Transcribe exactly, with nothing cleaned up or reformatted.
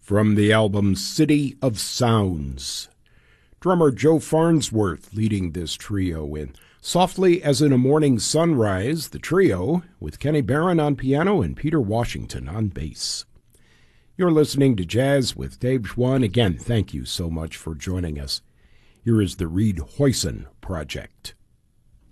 from the album City of Sounds. Drummer Joe Farnsworth leading this trio in Softly as in a Morning Sunrise, the trio with Kenny Barron on piano and Peter Washington on bass. You're listening to Jazz with Dave Schwann. Again, thank you so much for joining us. Here is the Reed Hoyson Project.